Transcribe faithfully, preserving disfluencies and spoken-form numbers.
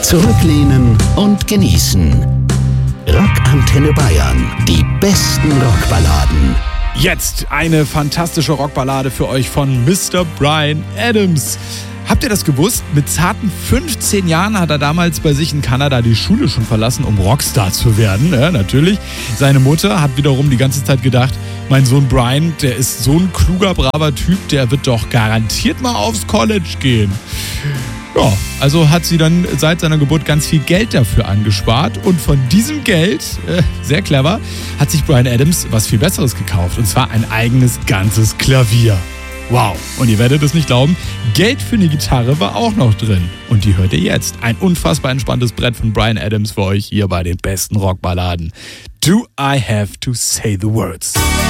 Zurücklehnen und genießen. Rockantenne Bayern. Die besten Rockballaden. Jetzt eine fantastische Rockballade für euch von Mister Bryan Adams. Habt ihr das gewusst? Mit zarten fünfzehn Jahren hat er damals bei sich in Kanada die Schule schon verlassen, um Rockstar zu werden. Ja, natürlich. Seine Mutter hat wiederum die ganze Zeit gedacht, mein Sohn Bryan, der ist so ein kluger, braver Typ, der wird doch garantiert mal aufs College gehen. Ja, also hat sie dann seit seiner Geburt ganz viel Geld dafür angespart und von diesem Geld, äh, sehr clever, hat sich Bryan Adams was viel Besseres gekauft, und zwar ein eigenes ganzes Klavier. Wow, und ihr werdet es nicht glauben, Geld für eine Gitarre war auch noch drin. Und die hört ihr jetzt. Ein unfassbar entspanntes Brett von Bryan Adams für euch hier bei den besten Rockballaden. Do I Have to Say the Words?